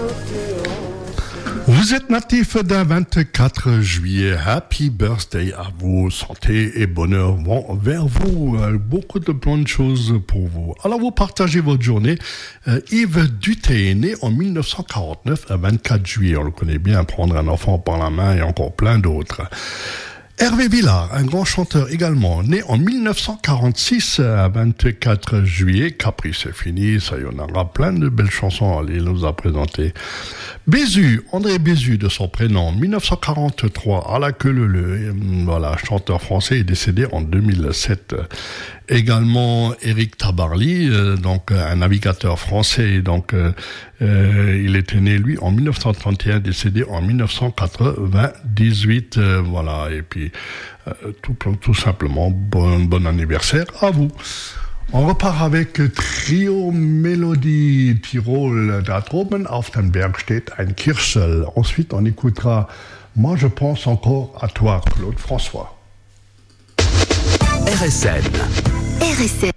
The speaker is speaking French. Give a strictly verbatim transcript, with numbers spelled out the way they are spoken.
Vous êtes natif d'un vingt-quatre juillet. Happy birthday à vous. Santé et bonheur vont vers vous. Beaucoup de bonnes choses pour vous. Alors, vous partagez votre journée. Euh, Yves Duthé est né en dix-neuf cent quarante-neuf, à vingt-quatre juillet. On le connaît bien, prendre un enfant par la main et encore plein d'autres. Hervé Villard, un grand chanteur également, né en dix-neuf cent quarante-six, à vingt-quatre juillet. Caprice c'est fini, ça y en aura plein de belles chansons, il nous a présenté. Bézu, André Bézu de son prénom, dix-neuf cent quarante-trois, à la queue leu leu, voilà, chanteur français, est décédé en deux mille sept. Également Éric Tabarly, euh, donc un navigateur français, donc euh, euh, il était né lui en dix-neuf cent trente et un, décédé en dix-neuf cent quatre-vingt-dix-huit, euh, voilà, et puis euh, tout, tout simplement bon, bon anniversaire à vous. On repart avec Trio Melodie Tirol. Da droben auf dem Berg steht ein Kirchel. Ensuite, on écoutera Moi je pense encore à toi, Claude François. R S N. R S N.